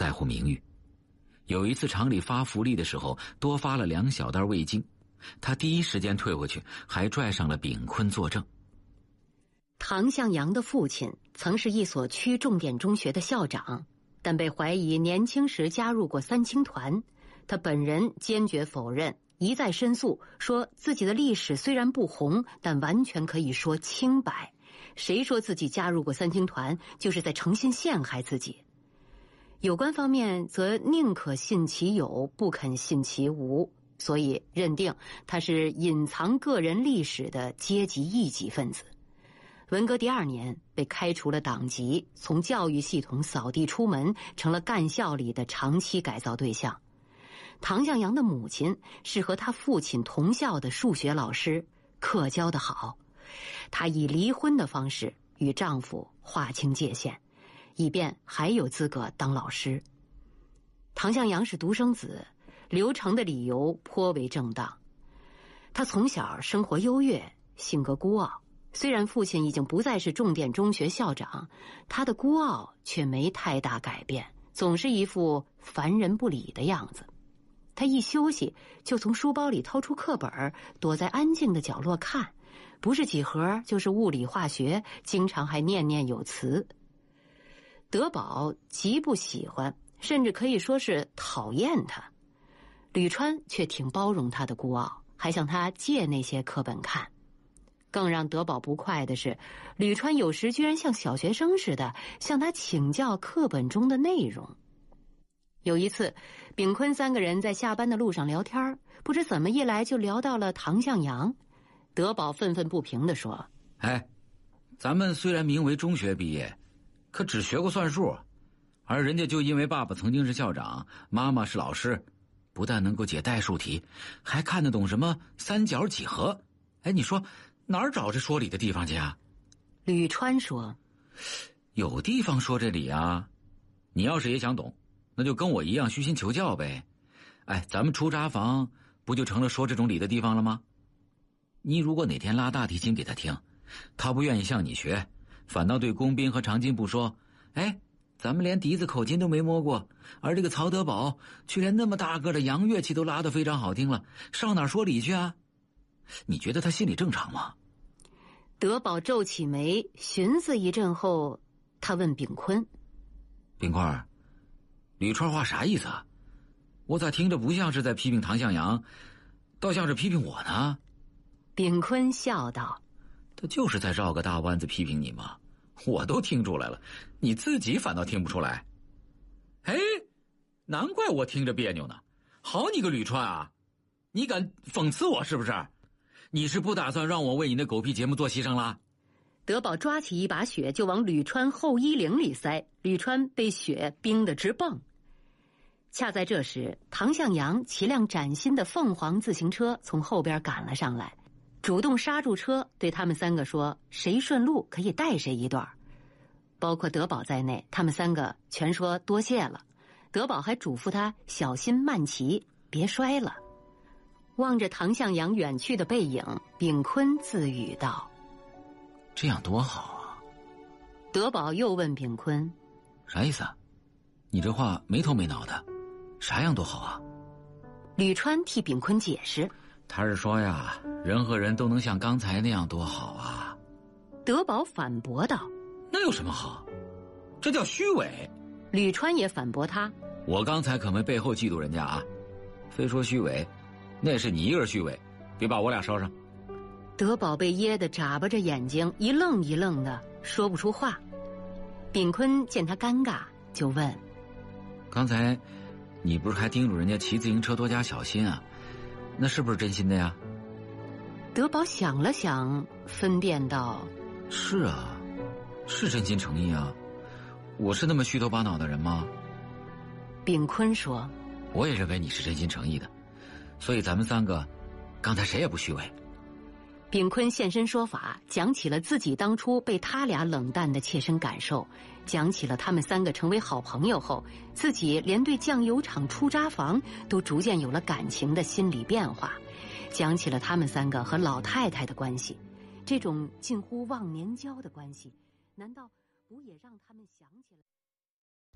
在乎名誉。有一次厂里发福利的时候，多发了2小袋味精，他第一时间退回去，还拽上了炳坤作证。 唐向阳的父亲曾是一所区重点中学的校长，但被怀疑年轻时加入过三青团，他本人坚决否认，一再申诉，说自己的历史虽然不红，但完全可以说清白。谁说自己加入过三青团，就是在诚心陷害自己。有关方面则宁可信其有，不肯信其无，所以认定他是隐藏个人历史的阶级异己分子。文革第2年被开除了党籍，从教育系统扫地出门，成了干校里的长期改造对象。唐向阳的母亲是和他父亲同校的数学老师，课教得好。她以离婚的方式与丈夫划清界限，以便还有资格当老师。唐向阳是独生子，留城的理由颇为正当。他从小生活优越，性格孤傲。虽然父亲已经不再是重点中学校长，他的孤傲却没太大改变，总是一副烦人不理的样子。他一休息就从书包里掏出课本，躲在安静的角落看，不是几何就是物理化学，经常还念念有词。德宝极不喜欢，甚至可以说是讨厌他。吕川却挺包容他的孤傲，还向他借那些课本看。更让德宝不快的是，吕川有时居然像小学生似的向他请教课本中的内容。有一次，炳坤3个人在下班的路上聊天，不知怎么一来就聊到了唐向阳。德宝愤愤不平地说： 哎，咱们虽然名为中学毕业，可只学过算术，而人家就因为爸爸曾经是校长，妈妈是老师，不但能够解代数题，还看得懂什么三角几何。哎，你说哪儿找这说理的地方去啊？ 吕川说： 有地方说这理啊，你要是也想懂，那就跟我一样虚心求教呗。哎，咱们出闸房不就成了说这种理的地方了吗？你如果哪天拉大提琴给他听，他不愿意向你学，反倒对龚斌和常进步说：哎，咱们连笛子口琴都没摸过，而这个曹德宝却连那么大个的洋乐器都拉得非常好听了，上哪儿说理去啊？你觉得他心里正常吗？ 德宝皱起眉，寻思一阵后，他问炳坤： 炳坤，吕川话啥意思啊？我咋听着不像是在批评唐向阳，倒像是批评我呢？ 炳坤笑道： 他就是在绕个大弯子批评你嘛，我都听出来了，你自己反倒听不出来。哎，难怪我听着别扭呢。好你个吕川啊，你敢讽刺我是不是？你是不打算让我为你那狗屁节目做牺牲啦？ 德宝抓起一把雪就往吕川后衣领里塞，吕川被雪冰得直蹦。恰在这时，唐向阳骑辆崭新的凤凰自行车从后边赶了上来，主动刹住车，对他们3个说：谁顺路可以带谁一段。包括德宝在内，他们3个全说多谢了。德宝还嘱咐他小心慢骑，别摔了。望着唐向阳远去的背影，炳坤自语道： 这样多好啊。 德宝又问炳坤： 啥意思啊？你这话没头没脑的，啥样多好啊？ 吕川替炳坤解释： 他是说呀，人和人都能像刚才那样多好啊。 德宝反驳道： 那有什么好？这叫虚伪。 吕川也反驳他： 我刚才可没背后嫉妒人家啊，非说虚伪，那是你一个人虚伪，别把我俩捎上。 德宝被噎得眨巴着眼睛，一愣一愣的，说不出话。炳坤见他尴尬，就问： 刚才你不是还叮嘱人家骑自行车多加小心啊？那是不是真心的呀？ 德宝想了想，分辨道： 是啊，是真心诚意啊。我是那么虚头巴脑的人吗？ 炳坤说： 我也认为你是真心诚意的，所以咱们3个刚才谁也不虚伪。 炳坤现身说法，讲起了自己当初被他俩冷淡的切身感受，讲起了他们3个成为好朋友后，自己连对酱油厂出闸房都逐渐有了感情的心理变化，讲起了他们3个和老太太的关系，这种近乎忘年交的关系，难道不也让他们想起了？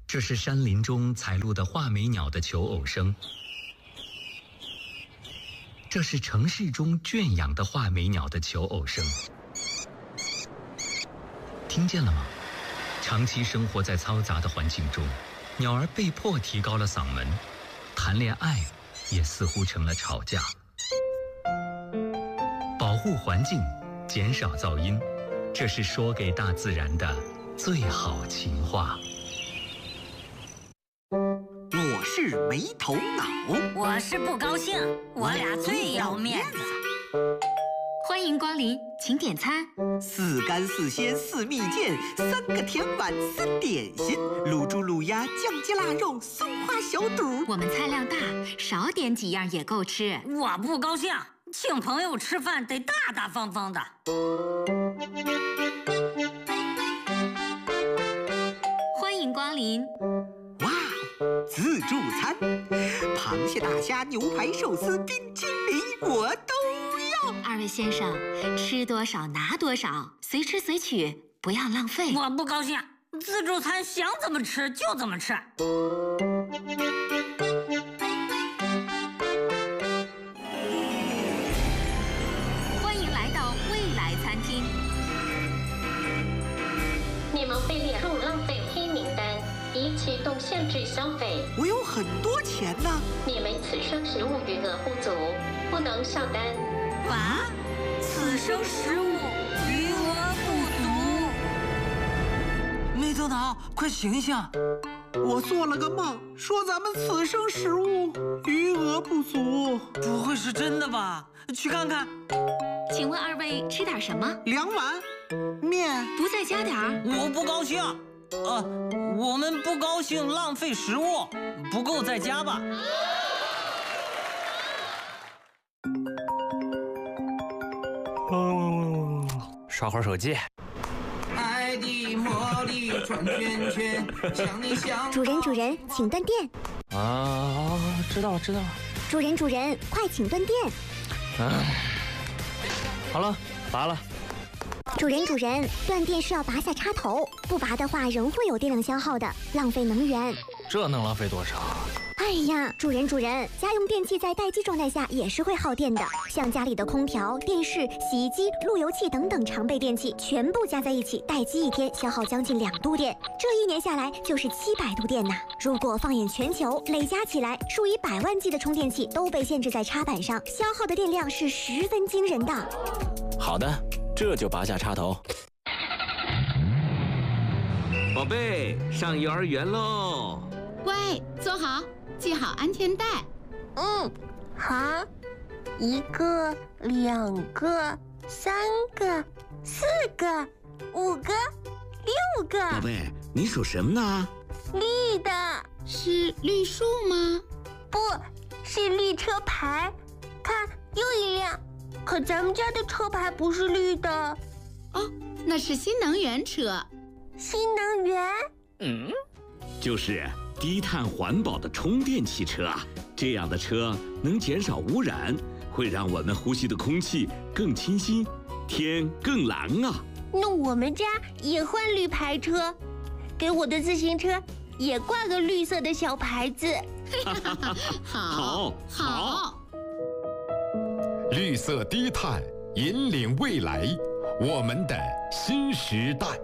这是山林中采录的画眉鸟的求偶声。这是城市中圈养的画眉鸟的求偶声。听见了吗？长期生活在嘈杂的环境中，鸟儿被迫提高了嗓门，谈恋爱也似乎成了吵架。保护环境，减少噪音，这是说给大自然的最好情话。 我是没头脑， 我是不高兴，我俩最要面子。 欢迎光临，请点餐。 4干4鲜4蜜饯，3个甜碗3点心，卤猪卤鸭酱鸡腊肉松花小肚。 我们菜量大，少点几样也够吃。 我不高兴，请朋友吃饭得大大方方的。 欢迎光临。 哇，自助餐，螃蟹、大虾、牛排、寿司、冰淇淋，我都要。 二位先生，吃多少拿多少，随吃随取，不要浪费。 我不高兴，自助餐想怎么吃就怎么吃。 欢迎来到未来餐厅。 你们被列入浪费黑名单，已启动限制消费。 我有很多钱呢。 你们此生食物余额不足，不能上单。 啊？此生食物余额不足。 没头脑，快醒醒！ 我做了个梦，说咱们此生食物余额不足。 不会是真的吧？去看看。 请问二位吃点什么 ？2碗面。 不再加点儿？ 我不高兴。我们不高兴浪费食物，不够再加吧。刷会儿手机。 爱的魔力转圈圈，想你想。 主人，请断电。 啊，知道了。 主人，快请断电。 好了，拔了。 主人，断电是要拔下插头，不拔的话仍会有电量消耗的，浪费能源。 这能浪费多少？ 哎呀，主人，家用电器在待机状态下也是会耗电的，像家里的空调、电视、洗衣机、路由器等等常备电器，全部加在一起，待机1天消耗将近2度电，这1年下来就是700度电呐。如果放眼全球，累加起来，数以百万计的充电器都被限制在插板上，消耗的电量是十分惊人的。 好的，这就拔下插头。 宝贝，上幼儿园喽！ 喂，坐好，系好安全带。 好，1个、2个、3个、4个、5个、6个。 宝贝，你数什么呢？ 绿的。 是绿树吗？ 不是绿车牌，看又一辆。可咱们家的车牌不是绿的。 哦，那是新能源车。 新能源？ 就是低碳环保的充电汽车啊。这样的车能减少污染，会让我们呼吸的空气更清新，天更蓝啊。 那我们家也换绿牌车，给我的自行车也挂个绿色的小牌子。 好。 绿色低碳，引领未来，我们的新时代。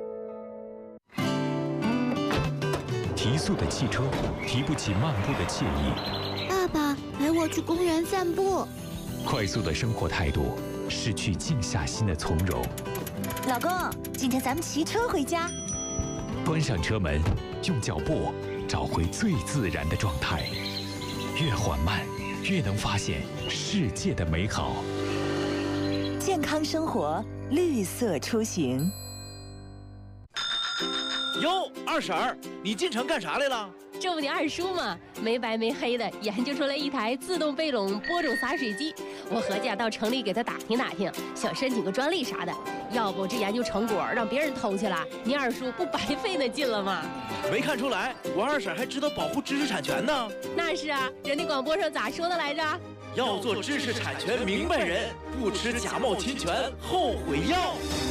提速的汽车提不起漫步的惬意。 爸爸，陪我去公园散步。 快速的生活态度，失去静下心的从容。 老公，今天咱们骑车回家。 关上车门，用脚步找回最自然的状态。越缓慢，越能发现世界的美好。 健康生活，绿色出行。 哟，二婶儿，你进城干啥来了？ 这不你二叔吗？没白没黑的研究出来一台自动背垄播种洒水机，我合计到城里给他打听打听，想申请个专利啥的。要不这研究成果让别人偷去了，你二叔不白费那劲了吗？ 没看出来，我二婶还知道保护知识产权呢。 那是啊，人家广播上咋说的来着？ 要做知识产权明白人，不吃假冒侵权后悔药。